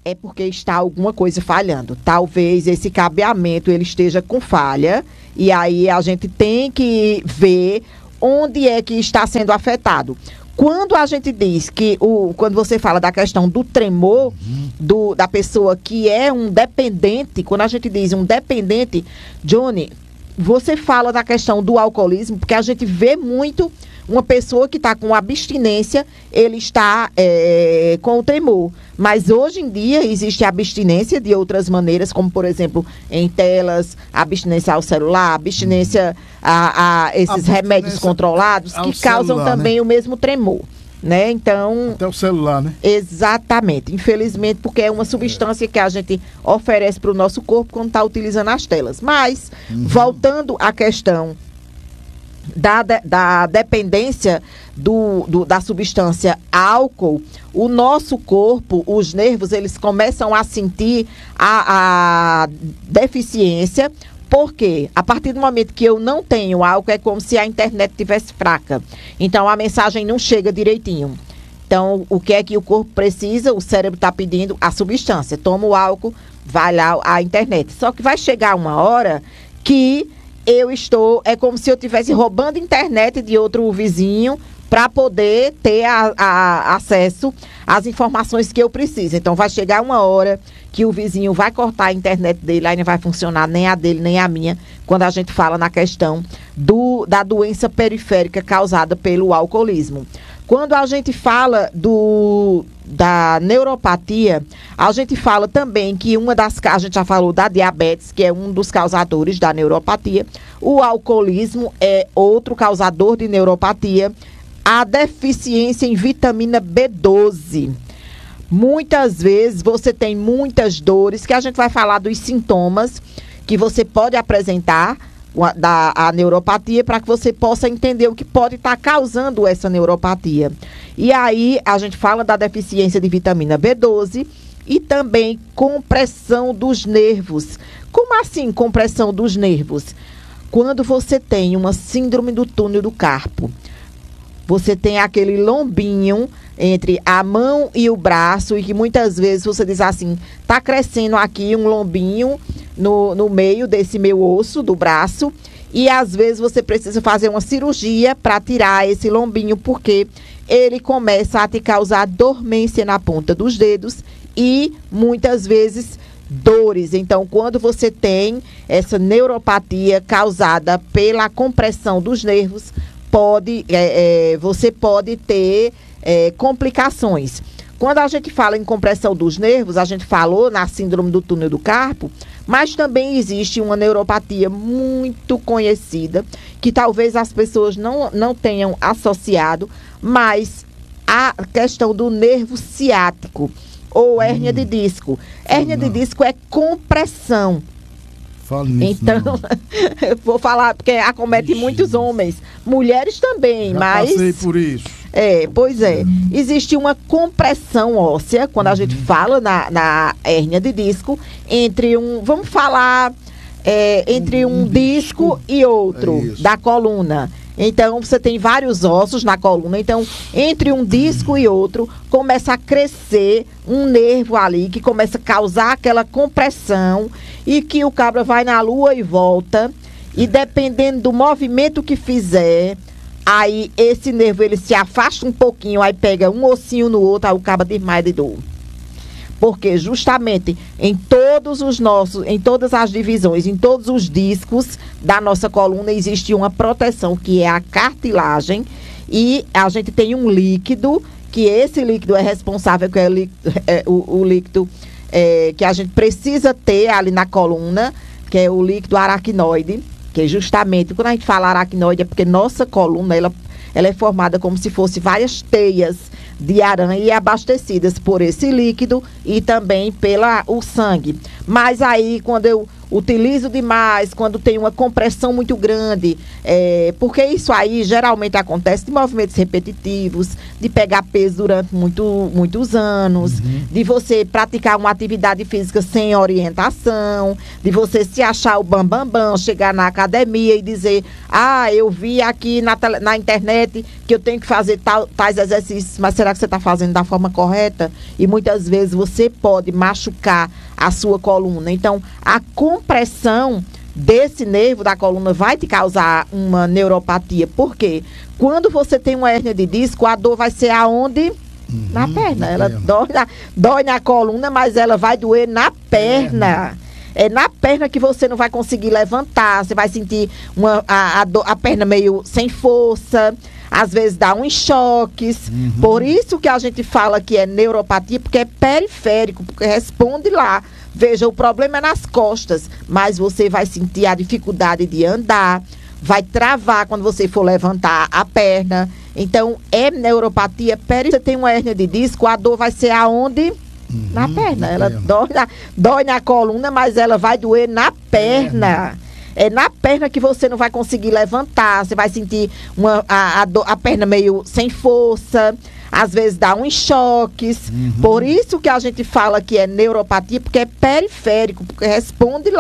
é porque está alguma coisa falhando. Talvez esse cabeamento ele esteja com falha e aí a gente tem que ver onde é que está sendo afetado. Quando a gente diz que, quando você fala da questão do tremor da pessoa que é um dependente, quando a gente diz um dependente, Johnny, você fala da questão do alcoolismo, porque a gente vê muito uma pessoa que está com abstinência, ele está com o tremor. Mas hoje em dia existe abstinência de outras maneiras, como por exemplo, em telas, abstinência ao celular, abstinência a esses remédios controlados que causam celular, também, né? O mesmo tremor. Né? Então, até o celular, né? Exatamente. Infelizmente, porque é uma substância que a gente oferece para o nosso corpo quando está utilizando as telas. Mas, voltando à questão da dependência da substância álcool, o nosso corpo, os nervos, eles começam a sentir a deficiência, porque a partir do momento que eu não tenho álcool, é como se a internet estivesse fraca. Então, a mensagem não chega direitinho. Então, o que é que o corpo precisa? O cérebro está pedindo a substância. Toma o álcool, vai lá a internet. Só que vai chegar uma hora que é como se eu estivesse roubando internet de outro vizinho para poder ter acesso às informações que eu preciso. Então, vai chegar uma hora que o vizinho vai cortar a internet dele, aí não vai funcionar nem a dele, nem a minha, quando a gente fala na questão da doença periférica causada pelo alcoolismo. Quando a gente fala da neuropatia, a gente fala também que a gente já falou da diabetes, que é um dos causadores da neuropatia. O alcoolismo é outro causador de neuropatia. A deficiência em vitamina B12. Muitas vezes você tem muitas dores, que a gente vai falar dos sintomas que você pode apresentar a neuropatia, para que você possa entender o que pode estar causando essa neuropatia. E aí a gente fala da deficiência de vitamina B12 e também compressão dos nervos. Como assim compressão dos nervos? Quando você tem uma síndrome do túnel do carpo, você tem aquele lombinho entre a mão e o braço, e que muitas vezes você diz assim, tá crescendo aqui um lombinho no meio desse meu osso do braço, e às vezes você precisa fazer uma cirurgia para tirar esse lombinho, porque ele começa a te causar dormência na ponta dos dedos e muitas vezes dores. Então, quando você tem essa neuropatia causada pela compressão dos nervos, você pode ter complicações. Quando a gente fala em compressão dos nervos, a gente falou na síndrome do túnel do carpo, mas também existe uma neuropatia muito conhecida, que talvez as pessoas não tenham associado, mas a questão do nervo ciático, ou hérnia de disco. Hérnia de disco é compressão. Então, eu vou falar, porque acomete muitos homens, mulheres também, mas... passei por isso. Pois é. Existe uma compressão óssea, quando a gente fala na hérnia de disco, entre vamos falar, entre um disco e outro da coluna. Então, você tem vários ossos na coluna. Então, entre um disco e outro, começa a crescer um nervo ali, que começa a causar aquela compressão, e que o cabra vai na lua e volta, e dependendo do movimento que fizer, aí esse nervo ele se afasta um pouquinho, aí pega um ossinho no outro, aí o cabra desmaia de dor. Porque justamente em todas as divisões, em todos os discos da nossa coluna, existe uma proteção, que é a cartilagem, e a gente tem um líquido, que esse líquido é responsável, que é o líquido que a gente precisa ter ali na coluna, que é o líquido aracnoide, que justamente, quando a gente fala aracnoide, é porque nossa coluna, ela é formada como se fosse várias teias de aranha e abastecidas por esse líquido e também o sangue. Mas aí, quando utilizo demais, quando tem uma compressão muito grande, porque isso aí geralmente acontece de movimentos repetitivos, de pegar peso durante muitos anos, de você praticar uma atividade física sem orientação, de você se achar o bambambam, chegar na academia e dizer, eu vi aqui na internet que eu tenho que fazer tais exercícios, mas será que você está fazendo da forma correta? E muitas vezes você pode machucar a sua coluna. Então, a compressão desse nervo da coluna vai te causar uma neuropatia. Por quê? Quando você tem uma hérnia de disco, a dor vai ser aonde? Na perna. Ela dói na coluna, mas ela vai doer na perna. É na perna que você não vai conseguir levantar. Você vai sentir a perna meio sem força. Às vezes dá uns choques. Por isso que a gente fala que é neuropatia, porque é periférico, porque responde lá. Veja, o problema é nas costas, mas você vai sentir a dificuldade de andar, vai travar quando você for levantar a perna. Então, é neuropatia periférica. Você tem uma hérnia de disco, a dor vai ser aonde? Na perna. Ela dói na coluna, mas ela vai doer na perna. É na perna que você não vai conseguir levantar. Você vai sentir a perna meio sem força. Às vezes dá uns choques. Por isso que a gente fala que é neuropatia, porque é periférico, porque responde lá.